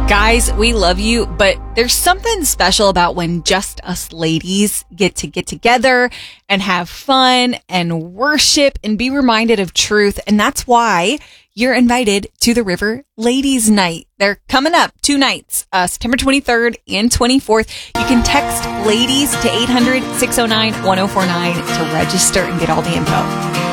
Guys, we love you, but there's something special about when just us ladies get together and have fun and worship and be reminded of truth. And that's why you're invited to the River Ladies Night. They're coming up 2 nights, September 23rd and 24th. You can text ladies to 800-609-1049 to register and get all the info.